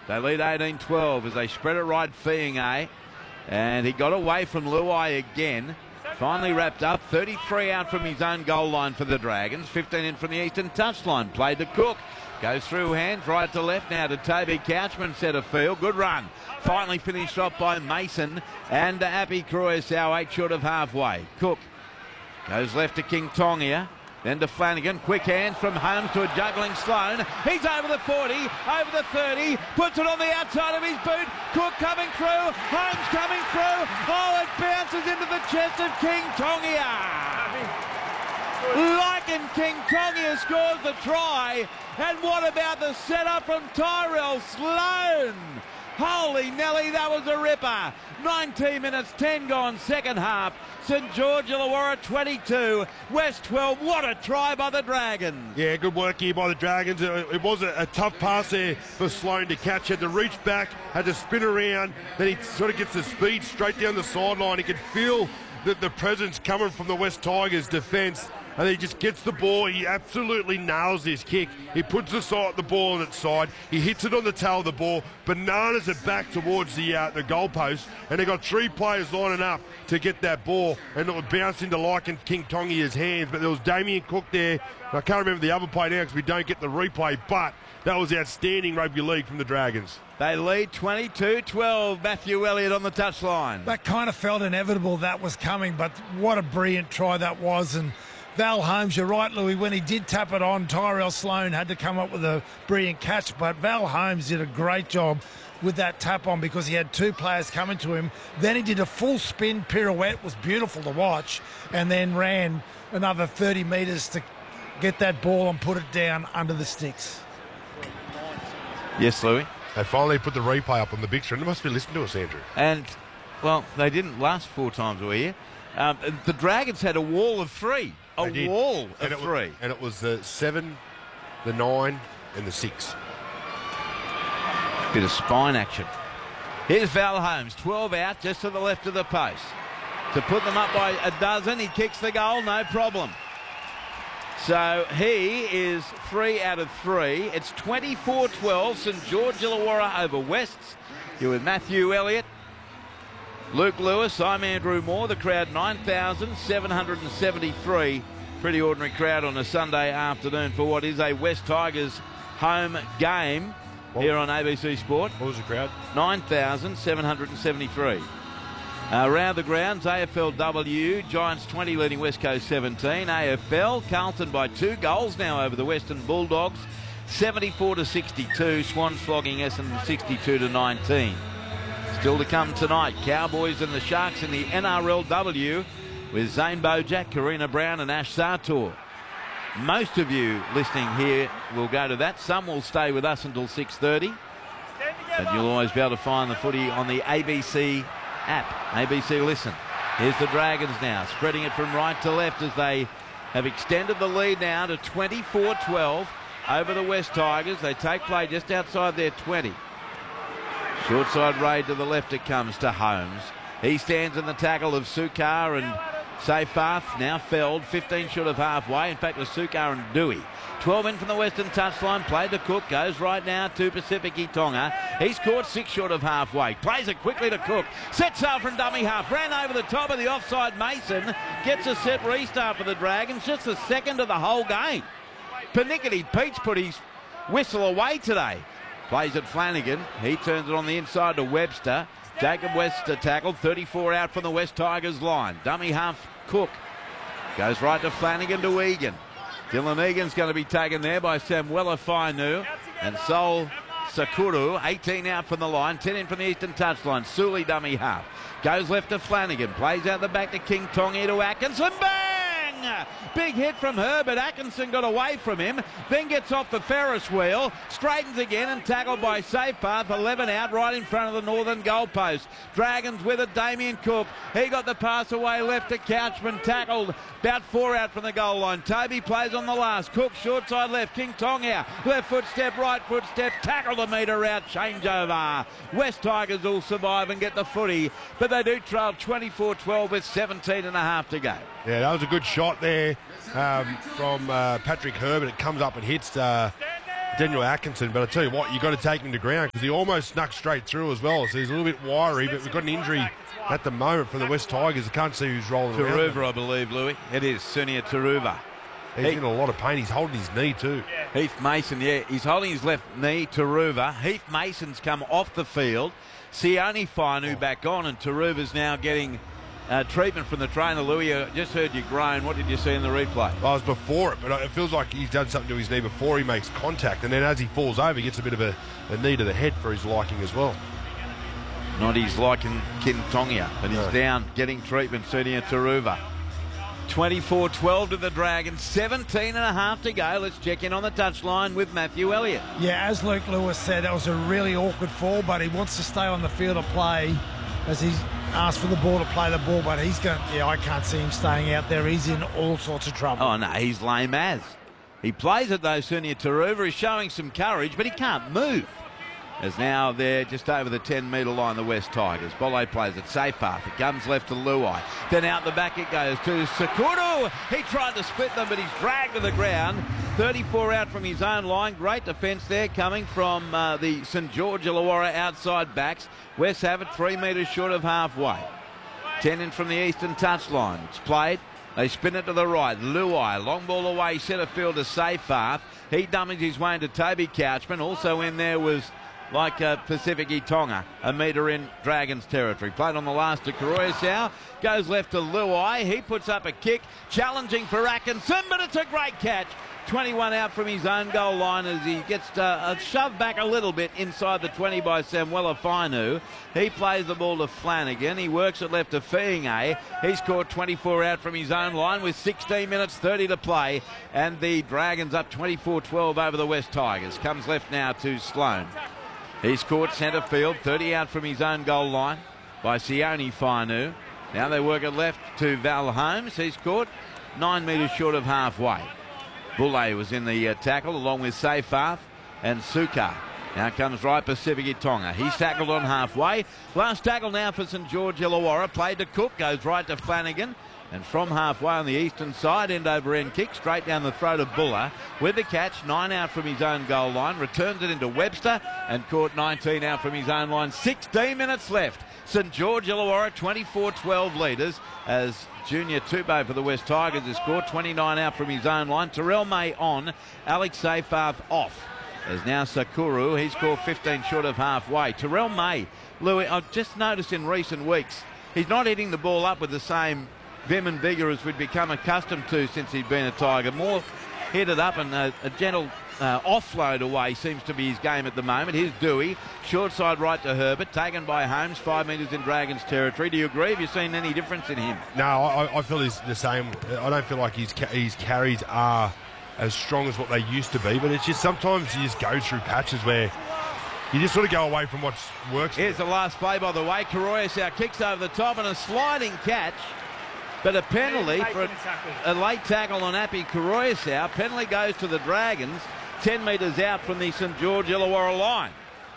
They lead 18-12 as they spread it right, Fiingay. And he got away from Luai again. Finally wrapped up. 33 out from his own goal line for the Dragons. 15 in from the eastern touchline. Played to Cook. Goes through hands, right to left now to Toby Couchman, centre field. Good run. Finally finished off by Mason and Appy Cruisau, 8 short of halfway. Cook goes left to King Tongia. Then to Flanagan. Quick hands from Holmes to a juggling Sloan. He's over the 40, over the 30. Puts it on the outside of his boot. Cook coming through. Holmes coming through. Oh, it bounces into the chest of King Tongia. Lycan King Tongia scores the try. And what about the setup from Tyrell Sloan? Holy Nelly, that was a ripper. 19 minutes, 10 gone, second half. St George Illawarra 22, West 12. What a try by the Dragons. Yeah, good work here by the Dragons. It was a tough pass there for Sloan to catch. Had to reach back, had to spin around. Then he sort of gets the speed straight down the sideline. He could feel the presence coming from the West Tigers defence. And he just gets the ball. He absolutely nails his kick. He puts the ball on its side. He hits it on the tail of the ball, bananas it back towards the goalpost. And they got 3 players lining up to get that ball. And it would bounce into Lycan King Tongia's hands. But there was Damien Cook there. I can't remember the other play now because we don't get the replay. But that was outstanding rugby league from the Dragons. They lead 22-12. Matthew Elliott on the touchline. That kind of felt inevitable that was coming. But what a brilliant try that was. And Val Holmes, you're right, Louis, when he did tap it on, Tyrell Sloan had to come up with a brilliant catch, but Val Holmes did a great job with that tap on because he had 2 players coming to him. Then he did a full spin pirouette, was beautiful to watch, and then ran another 30 metres to get that ball and put it down under the sticks. Yes, Louis? They finally put the replay up on the big screen. They must be listening to us, Andrew. And, well, they didn't last 4 times a year. The Dragons had a wall of 3. A wall of 3. And it was the 7, the 9, and the 6. Bit of spine action. Here's Val Holmes, 12 out, just to the left of the post. To put them up by a dozen, he kicks the goal, no problem. So he is 3 out of 3. It's 24-12, St George Illawarra over Wests. You're with Matthew Elliott, Luke Lewis, I'm Andrew Moore. The crowd 9,773. Pretty ordinary crowd on a Sunday afternoon for what is a West Tigers home game here on ABC Sport. What was the crowd? 9,773. Around the grounds, AFLW, Giants 20 leading West Coast 17. AFL, Carlton by 2 goals now over the Western Bulldogs. 74-62, Swans flogging Essendon 62-19. Still to come tonight, Cowboys and the Sharks in the NRLW with Zane Bojack, Karina Brown and Ash Sartor. Most of you listening here will go to that. Some will stay with us until 6:30. But you'll always be able to find the footy on the ABC app, ABC Listen. Here's the Dragons now, spreading it from right to left as they have extended the lead now to 24-12 over the West Tigers. They take play just outside their 20. Short side raid to the left it comes to Holmes. He stands in the tackle of Sukar and Seyfarth, now felled, 15 short of halfway. In fact, it was Sukar and Dewey. 12 in from the western touchline, played to Cook, goes right now to Pacific Tonga. He's caught 6 short of halfway, plays it quickly to Cook, sets up from dummy half, ran over the top of the offside Mason, gets a set restart for the Dragons, just the second of the whole game. Panickety Pete's put his whistle away today. Plays it Flanagan. He turns it on the inside to Webster. Jacob Webster tackled. 34 out from the West Tigers line. Dummy half Cook. Goes right to Flanagan to Egan. Dylan Egan's going to be taken there by Samuela Fainu. And Sol Sakuru. 18 out from the line. 10 in from the eastern touchline. Sully dummy half. Goes left to Flanagan. Plays out the back to King Tongi to Atkinson. Bang! Big hit from Herbert. Atkinson got away from him, then gets off the Ferris wheel, straightens again and tackled by Seyfarth. 11 out right in front of the northern goalpost. Dragons with it, Damien Cook. He got the pass away left to Couchman, tackled about 4 out from the goal line. Toby plays on the last. Cook short side left. King Tonga left foot step, right foot step, tackled a metre out, changeover. West Tigers will survive and get the footy, but they do trail 24-12 with 17 and a half to go. Yeah, that was a good shot there from Patrick Herbert. It comes up and hits Daniel Atkinson, but I tell you what, you've got to take him to ground because he almost snuck straight through as well. So he's a little bit wiry, but we've got an injury at the moment for the West Tigers. I can't see who's rolling around. Taruva, I believe, Louis. It is Sunia Taruva. He's in a lot of pain. He's holding his knee too. Heath Mason, yeah, he's holding his left knee. Taruva. Heath Mason's come off the field. Sione Fainu back on, and Taruva's now getting treatment from the trainer. Louis, I just heard you groan. What did you see in the replay? I was before it, but it feels like he's done something to his knee before he makes contact, and then as he falls over, he gets a bit of a knee to the head for his liking as well. Not his liking, Kintongia, but he's down getting treatment. Sunia Taruva. 24-12 to the Dragons, 17 and a half to go. Let's check in on the touchline with Matthew Elliott. Yeah, as Luke Lewis said, that was a really awkward fall, but he wants to stay on the field of play as he's asked for the ball to play the ball, but he's going, I can't see him staying out there. He's in all sorts of trouble. Oh, no, he's lame as. He plays it, though, Sunia Taruva. He's showing some courage, but he can't move. As now they're just over the 10-metre line, the West Tigers. Bolle plays it safe half. It comes left to Luai. Then out the back it goes to Sakuru. He tried to split them, but he's dragged to the ground. 34 out from his own line. Great defence there coming from the St George Illawarra outside backs. West have it 3 metres short of halfway. 10 in from the eastern touchline. It's played. They spin it to the right. Luai, long ball away, centre field to Seyfarth. He dummies his way into Toby Couchman. Also in there was like Pacific Tonga, a metre in Dragons territory. Played on the last to Koroisau. Goes left to Luai. He puts up a kick, challenging for Atkinson, but it's a great catch. 21 out from his own goal line as he gets shoved back a little bit inside the 20 by Samuela Fainu. He plays the ball to Flanagan. He works it left to Fiinge. He's caught 24 out from his own line with 16 minutes 30 to play, and the Dragons up 24-12 over the West Tigers. Comes left now to Sloane. He's caught centre field, 30 out from his own goal line by Sione Fainu. Now they work it left to Val Holmes. He's caught 9 metres short of halfway. Bulle was in the tackle along with Seyfarth and Suka. Now comes right Pacific Tonga. He's tackled on halfway. Last tackle now for St George Illawarra. Played to Cook, goes right to Flanagan. And from halfway on the eastern side, end over end kick straight down the throat of Buller. With the catch, 9 out from his own goal line. Returns it into Webster and caught 19 out from his own line. 16 minutes left. St George Illawarra 24-12 leaders as Junior Tupou for the West Tigers has scored 29 out from his own line. Terrell May on, Alex Seyfarth off. There's now Sakuru. He's scored 15 short of halfway. Terrell May, Louis, I've just noticed in recent weeks, he's not hitting the ball up with the same vim and vigour as we'd become accustomed to since he'd been a Tiger. More hit it up and a gentle offload away seems to be his game at the moment. Here's Dewey, short side right to Herbert, taken by Holmes, 5 metres in Dragons territory. Do you agree? Have you seen any difference in him? No, I feel he's the same. I don't feel like his carries are as strong as what they used to be, but it's just sometimes you just go through patches where you just sort of go away from what works. Here's the last play, by the way. Koroisau kicks over the top and a sliding catch. But a penalty for a late tackle on Api Koroisau. Penalty goes to the Dragons, 10 metres out from the St George Illawarra line.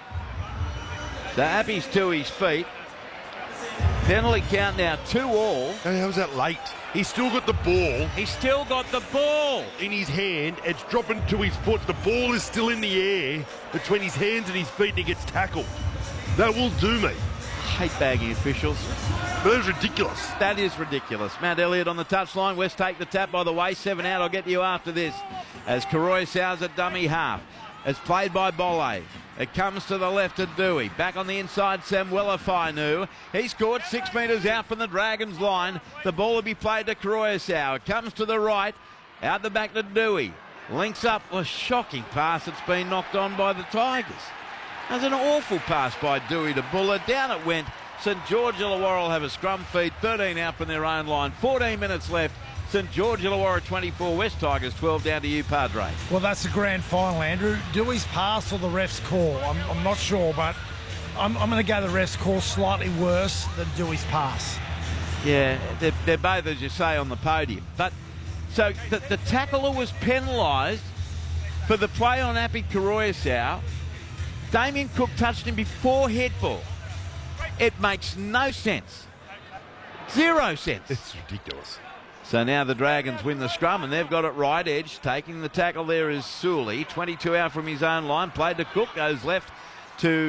So Api's to his feet. Penalty count now 2-all. How was that late? He's still got the ball. He's still got the ball in his hand. It's dropping to his foot. The ball is still in the air between his hands and his feet, and he gets tackled. That will do me. I hate bagging officials. But that's ridiculous. That is ridiculous. Matt Elliott on the touchline. West take the tap, by the way. 7 out. I'll get to you after this. As Koroisau's a dummy half. It's played by Bolle. It comes to the left to Dewey. Back on the inside, Samuela Fainu. He scored 6 metres out from the Dragons line. The ball will be played to Koroisau. It comes to the right. Out the back to Dewey. Links up. A shocking pass. It's been knocked on by the Tigers. That was an awful pass by Dewey to Buller. Down it went. St George Illawarra will have a scrum feed. 13 out from their own line. 14 minutes left. St George Illawarra 24, West Tigers 12. Down to you, Padre. Well, that's the grand final, Andrew. Dewey's pass or the ref's call? I'm not sure, but I'm going to go the ref's call slightly worse than Dewey's pass. Yeah, they're both, as you say, on the podium. But so the tackler was penalised for the play on Api Koroisau. Damien Cook touched him before headball. It makes no sense. 0 sense. It's ridiculous. So now the Dragons win the scrum, and they've got it right edge. Taking the tackle there is Sully. 22 out from his own line. Played to Cook, goes left to